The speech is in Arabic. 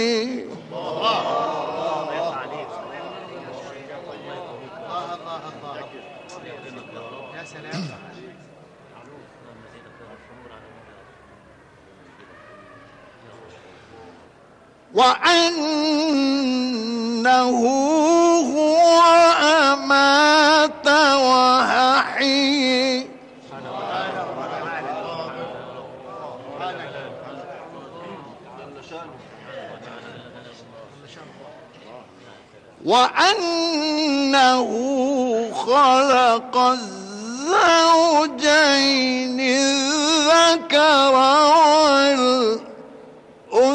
وأنه هو أمات وأحيي وأنه خلق الزوجين الذكر والأنثى